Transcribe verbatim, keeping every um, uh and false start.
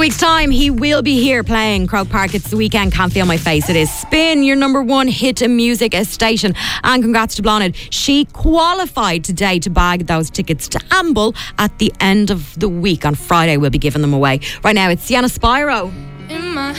week's time, he will be here playing Croke Park. It's the weekend, Can't Feel My Face. It is Spin, your number one hit music station. And congrats to Blonid. She qualified today to bag those tickets to Amble at the end of the week. On Friday, we'll be giving them away. Right now, it's Sienna Spyro. In my